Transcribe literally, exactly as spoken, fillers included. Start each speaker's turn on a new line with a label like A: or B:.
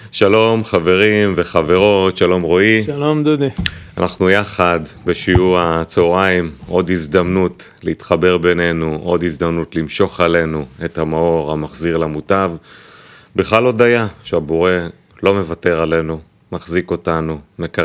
A: שלום חברים וחברות, שלום רועי.
B: שלום דודי.
A: אנחנו יחד בשיעור הצהריים, עוד הזדמנות להתחבר בינינו, עוד הזדמנות למשוך עלינו את המאור המחזיר למוטב. בכלל הודיה שהבורא לא מוותר עלינו, מחזיק אותנו, מקרב